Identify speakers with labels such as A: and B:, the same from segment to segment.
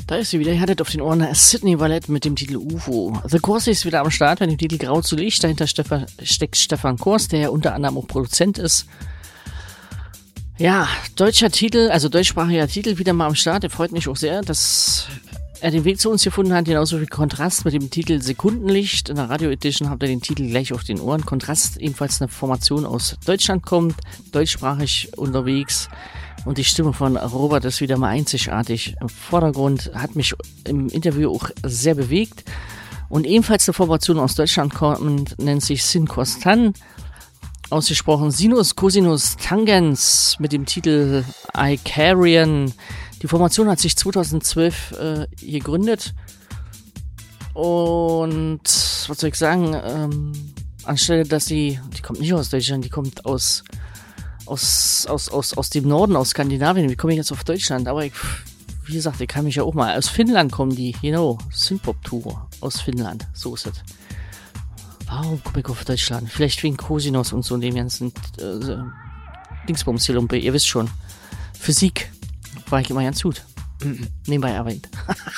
A: Da ist sie wieder, ihr hattet auf den Ohren Sydney Valette mit dem Titel UFO. The Corsi ist wieder am Start mit dem Titel Grau zu Licht. Dahinter steckt Stefan Kors, der ja unter anderem auch Produzent ist. Ja, deutscher Titel, also deutschsprachiger Titel wieder mal am Start. Der freut mich auch sehr, dass er den Weg zu uns gefunden hat. Genauso wie Kontrast mit dem Titel Sekundenlicht. In der Radio Edition habt ihr den Titel gleich auf den Ohren. Kontrast ebenfalls eine Formation aus Deutschland kommt, deutschsprachig unterwegs. Und die Stimme von Robert ist wieder mal einzigartig. Im Vordergrund hat mich im Interview auch sehr bewegt. Und ebenfalls eine Formation aus Deutschland kommt, nennt sich Sin Kostan. Ausgesprochen Sinus, Cosinus, Tangens mit dem Titel Icarian. Die Formation hat sich 2012 gegründet. Und was soll ich sagen? Anstelle, dass die kommt nicht aus Deutschland, die kommt aus dem Norden, aus Skandinavien. Wie komme ich jetzt auf Deutschland? Aber wie gesagt, ich kann mich ja auch mal. Aus Finnland kommen die, Synthpop-Tour aus Finnland. So ist es. Warum komme ich auf Deutschland? Vielleicht wegen Cosinus und so dem ganzen Dingsbums hier, Lumpe. Ihr wisst schon. Physik war ich immer ganz gut. Nebenbei erwähnt.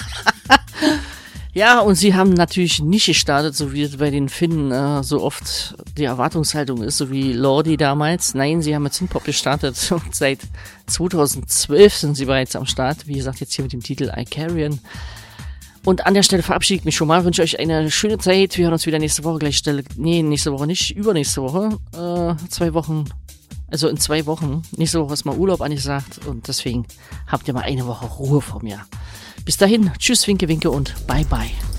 A: Ja, und sie haben natürlich nicht gestartet, so wie es bei den Finnen so oft die Erwartungshaltung ist, so wie Lordi damals. Nein, sie haben mit Synthpop gestartet und seit 2012 sind sie bereits am Start. Wie gesagt, jetzt hier mit dem Titel Icarian. Und an der Stelle verabschiede ich mich schon mal, wünsche euch eine schöne Zeit. Wir hören uns wieder nächste Woche nächste Woche nicht, übernächste Woche. 2 Wochen, also in 2 Wochen. Nächste Woche ist mal Urlaub angesagt und deswegen habt ihr mal eine Woche Ruhe vor mir. Bis dahin, tschüss, winke, winke und bye, bye.